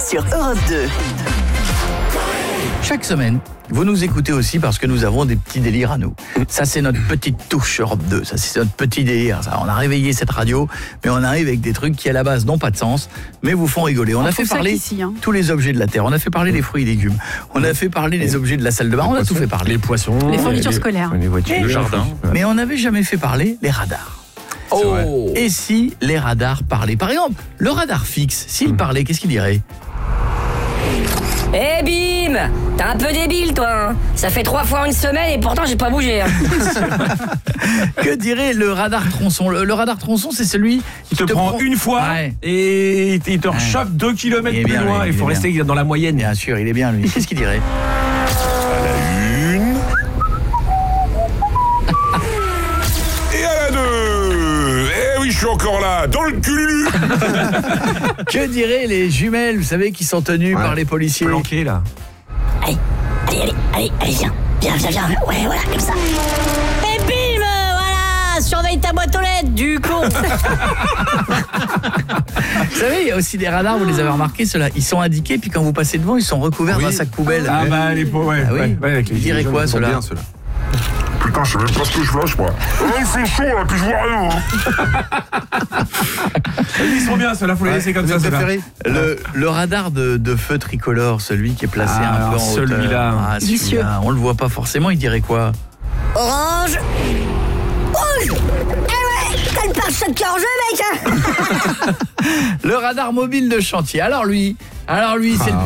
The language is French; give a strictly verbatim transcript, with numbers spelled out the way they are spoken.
sur Europe deux. Chaque semaine, vous nous écoutez aussi parce que nous avons des petits délires à nous. Ça, c'est notre petite touche Europe deux. Ça, c'est notre petit délire. Ça, on a réveillé cette radio, mais on arrive avec des trucs qui, à la base, n'ont pas de sens, mais vous font rigoler. On, on a fait parler ici, hein. tous les objets de la Terre. On a fait parler les fruits et légumes. On a fait parler les objets de la salle de bain. On a tout fait parler. Les poissons, Les fournitures les, scolaires. les voitures, Mais- le jardin. Mais on n'avait jamais fait parler les radars. Oh. Et si les radars parlaient? Par exemple, le radar fixe, s'il Mmh. parlait, qu'est-ce qu'il dirait? Eh bim! T'es un peu débile toi, hein. Ça fait trois fois en une semaine et pourtant j'ai pas bougé, hein. Que dirait le radar tronçon? Le, le radar tronçon, c'est celui Il te, prend une fois Ouais. et il te rechauffe deux Il kilomètres est plus bien, loin. lui, Il il faut est rester dans la moyenne. Bien sûr, il est bien, lui. Qu'est-ce qu'il dirait? Une. Et à la deux. Eh oui, je suis encore là, dans le cul. Que diraient les jumelles, vous savez, qui sont tenues Ouais. par les policiers? Planqué là. Allez, allez, allez, allez, allez, viens. Viens, viens, viens. Ouais, voilà, comme ça. Et bim! Voilà! Surveille ta boîte aux lettres, du con! Vous savez, il y a aussi des radars, vous les avez remarqués, ceux-là. Ils sont indiqués, puis quand vous passez devant, ils sont recouverts Oui. d'un sac poubelle. Ah bah les pauvres, ouais. Ah oui. ouais, ouais, avec les Ils diraient gilets quoi, jaunes, ils sont ceux-là? bien, ceux-là. Putain, je sais même pas ce que je flash, moi. Oh, il fait chaud, là, puis je vois rien. hein. Ils sont bien, ceux-là, faut les laisser comme ça. ceux-là. Le, le radar de, de feu tricolore, celui qui est placé Ah, un peu en alors, hauteur. celui-là. Ah, celui-là, Vicieux. on le voit pas forcément, il dirait quoi? Orange! Rouge! Eh ouais! T'as le pare-choc qui est en jeu, mec, hein. Le radar mobile de chantier. Alors lui, alors lui, c'est le